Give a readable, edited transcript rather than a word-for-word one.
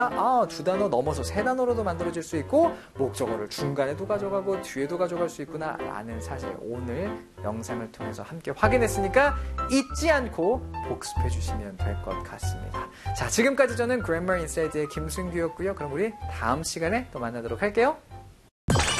두 단어 넘어서 세 단어로도 만들어질 수 있고 목적어를 중간에도 가져가고 뒤에도 가져갈 수 있구나 라는 사실 오늘 영상을 통해서 함께 확인했으니까 잊지 않고 복습해 주시면 될 것 같습니다. 자, 지금까지 저는 Grammar Inside의 김승규였고요. 그럼 우리 다음 시간에 또 만나도록 할게요.